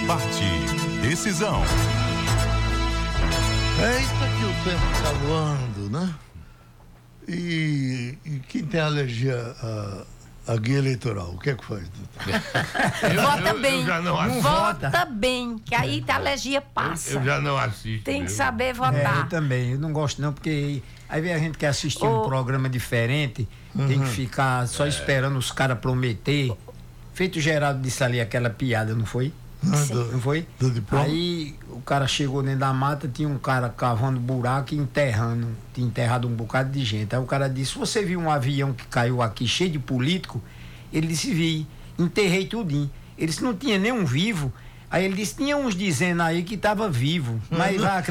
Debate Decisão. Eita que o tempo está voando, né? E quem tem alergia à guia eleitoral, o que é que faz? Vota bem. Eu já não assisto. Vota bem, que aí a alergia passa. Eu já não assisto. Tem que viu? saber votar. Eu também, eu não gosto não, porque aí vem a gente quer assistir um programa diferente, tem que ficar só esperando os caras prometer. Feito o Geraldo disse ali aquela piada, não foi? Não foi? Do diploma? Aí o cara chegou dentro da mata, tinha um cara cavando buraco e tinha enterrado um bocado de gente. Aí o cara disse: você viu um avião que caiu aqui cheio de político? Ele disse: vi, enterrei tudinho. Ele disse: não tinha nenhum vivo. Aí ele disse: tinha uns dizendo aí que estava vivo, mas vai